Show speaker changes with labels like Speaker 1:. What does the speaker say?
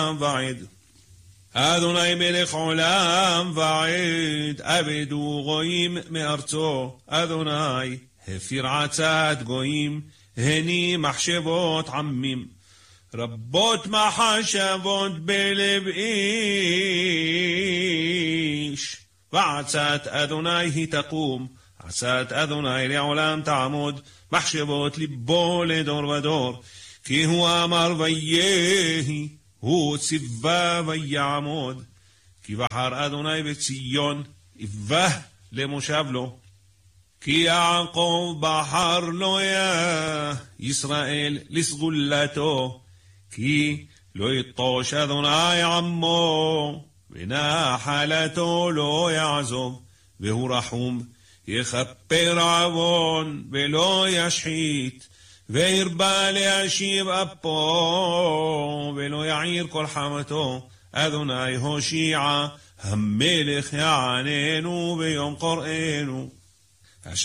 Speaker 1: ועד. אדוני מלך עולם ועד, אבדו גויים מארצו. אדוני הפיר עצת גויים, הני מחשבות עמים. רבות מחשבות בלב איש, ועצת אדוני היא תקום. עצת אדוני לעולם תעמוד, מחשבות ליבו לדור ודור. כי הוא אמר ויהי, הוא ציווה ויעמוד. כי בחר אדוני בציון, יבא למושב לו. כי יעקב בחר לו ישראל לסגולתו. כי לא יטוש אדוני עמו, ונחלתו לא יעזוב. והוא רחום, יכפר עוון ולא ישחית. והרבה להשיב אפו, ולא יעיר כל חמתו. אדוני הושיע, המלך יעננו ביום קוראנו.